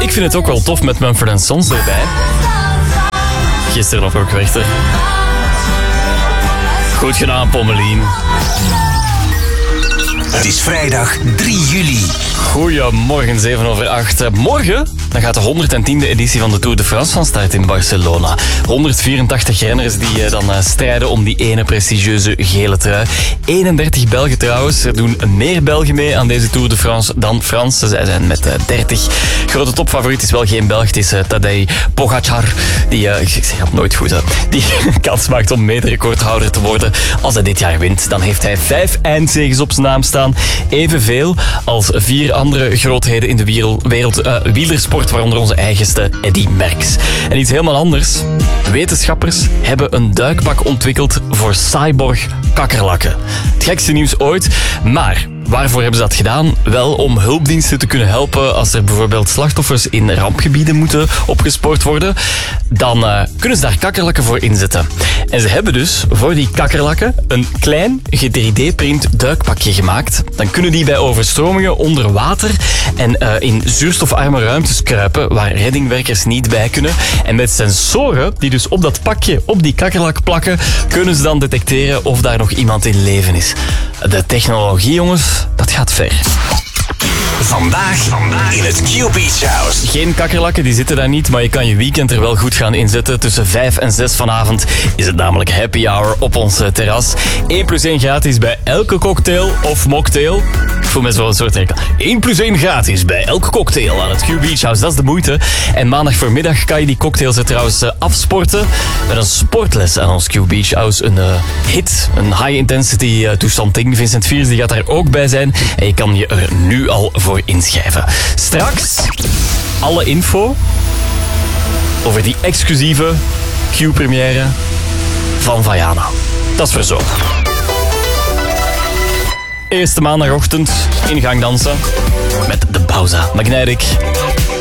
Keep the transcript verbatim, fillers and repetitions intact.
Ik vind het ook wel tof met Mumford en Sons erbij. Gisteren nog ook Werchter. Goed gedaan, Pommelien. Het is vrijdag drie juli. Goedemorgen, zeven over acht. Morgen dan gaat de honderdtiende editie van de Tour de France van start in Barcelona. honderdvierentachtig renners die dan uh, strijden om die ene prestigieuze gele trui. eenendertig Belgen trouwens. Er doen meer Belgen mee aan deze Tour de France dan Fransen. Zij zijn met uh, dertig. Grote topfavoriet is wel geen Belg. Het is uh, Tadej Pogacar. Die, uh, ik zeg het nooit goed, hè. Die kans maakt om mederecordhouder te worden. Als hij dit jaar wint, dan heeft hij vijf eindzeges op zijn naam staan. Evenveel als vier andere grootheden in de wereld, wereld uh, wielersport, waaronder onze eigenste Eddy Merckx. En iets helemaal anders. Wetenschappers hebben een duikpak ontwikkeld voor cyborg kakkerlakken. Het gekste nieuws ooit, maar waarvoor hebben ze dat gedaan? Wel om hulpdiensten te kunnen helpen als er bijvoorbeeld slachtoffers in rampgebieden moeten opgespoord worden. Dan uh, kunnen ze daar kakkerlakken voor inzetten. En ze hebben dus voor die kakkerlakken een klein drie D-print duikpakje gemaakt. Dan kunnen die bij overstromingen onder water en uh, in zuurstofarme ruimtes kruipen waar reddingwerkers niet bij kunnen. En met sensoren die dus op dat pakje, op die kakkerlak plakken, kunnen ze dan detecteren of daar nog iemand in leven is. De technologie, jongens, dat gaat ver. Vandaag, vandaag in het Q-Beach House. Geen kakkerlakken, die zitten daar niet, maar je kan je weekend er wel goed gaan inzetten. Tussen vijf en zes vanavond is het namelijk happy hour op ons terras. één plus één gratis bij elke cocktail of mocktail. Ik voel me zo'n soort rekkel. één plus één gratis bij elke cocktail aan het Q-Beach House, dat is de moeite. En maandag voormiddag kan je die cocktails er trouwens afsporten met een sportles aan ons Q-Beach House. Een uh, hit, een high-intensity uh, toestanding. Vincent Viers die gaat daar ook bij zijn. En je kan je er nu al voor inschrijven. Straks alle info over die exclusieve Q-première van Vaiana. Dat is voor zo. Eerste maandagochtend in gang dansen met de Pauza Magnetic.